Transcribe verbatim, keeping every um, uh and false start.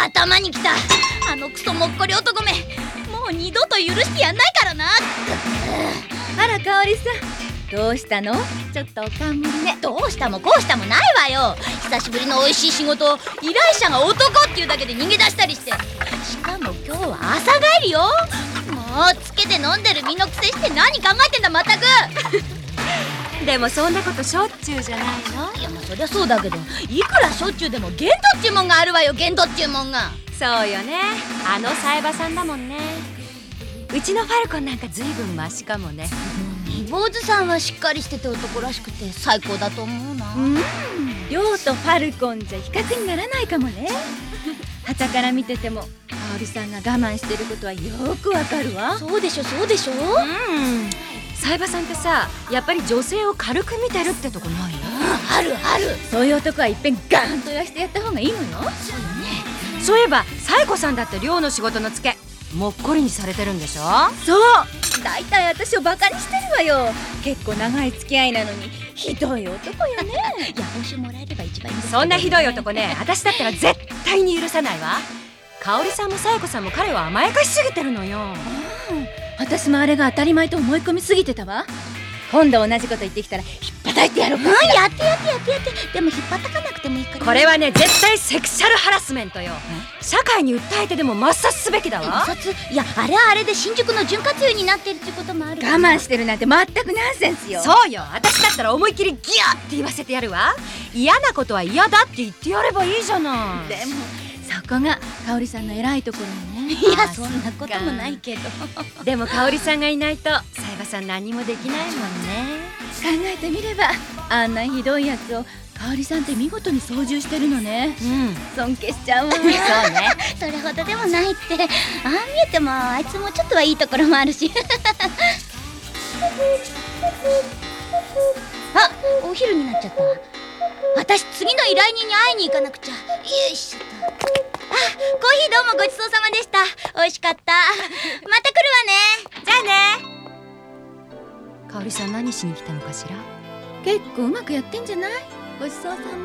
頭にきた。あのクソもっこり男め、もう二度と許してやんないからな。 あら香織さん、どうしたの？ちょっとおかんむりね。 どうしたもこうしたもないわよ。久しぶりの美味しい仕事を依頼者が男っていうだけで逃げ出したりして、しかも今日は朝帰りよ。もうつけて飲んでる身のくせして何考えてんだまったく。 でもそんなことしょっちゅうじゃないの？ いやまあそりゃそうだけど、いくらしょっちゅうでも限度っちゅうもんがあるわよ。限度っちゅうもんが。 そうよね、あのサイバさんだもんね。うちのファルコンなんかずいぶんマシかもね。 坊主さんはしっかりしてて男らしくて最高だと思うな。 うん、亮とファルコンじゃ比較にならないかもね。傍から見てても香織さんが我慢してることはよくわかるわ。 そうでしょそうでしょ。 うんサイバさんってさ、やっぱり女性を軽く見てるってとこない？ あるある。 そういう男はいっぺんガーンと言わしてやった方がいいのよ。 そうよね。 そういえばサイコさんだって寮の仕事のツケもっこりにされてるんでしょ？ そう、だいたい私をバカにしてるわよ。結構長い付き合いなのにひどい男よね。 いや報酬もらえれば一番いいんですけどね。 そんなひどい男ね、私だったら絶対に許さないわ。香織さんもサイコさんも彼を甘やかしすぎてるのよ。 私もあれが当たり前と思い込みすぎてたわ。今度同じこと言ってきたらひっぱたいてやろうか。 うん、やってやってやってやって。でも引っ張たかなくてもいいから。 これはね、絶対セクシャルハラスメントよ。社会に訴えてでも抹殺すべきだわ。 抹殺？いやあれはあれで新宿の潤滑油になってるってこともある。 我慢してるなんて全くナンセンスよ。 そうよ、私だったら思いっきりギャーって言わせてやるわ。嫌なことは嫌だって言ってやればいいじゃない。 でもそこが香織さんの偉いところよね。 いやそんなこともないけど。 でも香織さんがいないとサイバさん何もできないもんね。 考えてみればあんなひどいやつを香織さんって見事に操縦してるのね。 うん尊敬しちゃうわ。 そうね。 それほどでもないって。ああ見えてもあいつもちょっとはいいところもあるし。あ、お昼になっちゃった。私次の依頼人に会いに行かなくちゃ。よいしょっと。あ、コーヒーどうもごちそうさまでした。美味しかった。また来るわね。 じゃあね。香織さん何しに来たのかしら？ 結構うまくやってんじゃない？ごちそうさま。